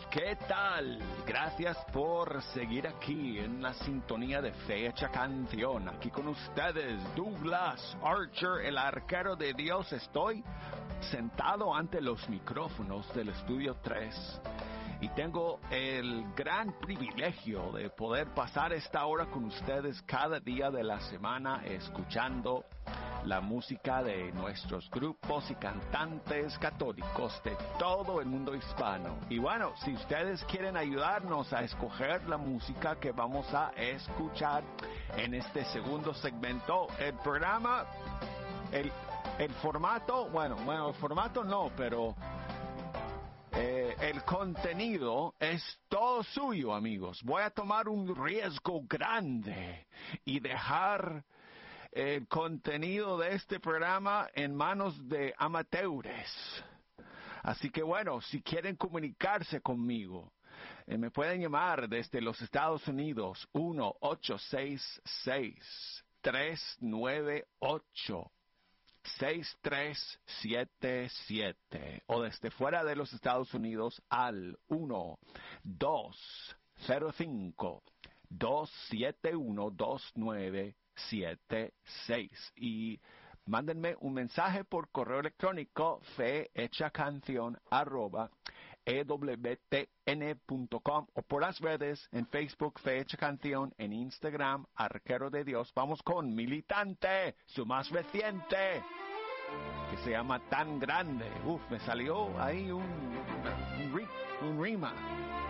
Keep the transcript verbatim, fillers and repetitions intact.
¿qué tal? Gracias por seguir aquí en la sintonía de Fecha Canción. Aquí con ustedes, Douglas Archer, el arquero de Dios. Estoy sentado ante los micrófonos del Estudio tres y tengo el gran privilegio de poder pasar esta hora con ustedes cada día de la semana escuchando la música de nuestros grupos y cantantes católicos de todo el mundo hispano. Y bueno, si ustedes quieren ayudarnos a escoger la música que vamos a escuchar en este segundo segmento, el programa, el, el formato, bueno, bueno, el formato no, pero eh, el contenido es todo suyo, amigos. Voy a tomar un riesgo grande y dejar el contenido de este programa en manos de amateurs. Así que bueno, si quieren comunicarse conmigo, eh, me pueden llamar desde los Estados Unidos uno ocho seis seis, tres nueve ocho, seis tres siete siete o desde fuera de los Estados Unidos al uno dos cero cinco, dos siete uno, dos nueve siete seis y mándenme un mensaje por correo electrónico fehechacanción arroba ewtn.com o por las redes en Facebook Fehecha Canción, en Instagram Arquero de Dios. Vamos con Militante, su más reciente, que se llama Tan Grande. Uf, me salió ahí un, un, un rima.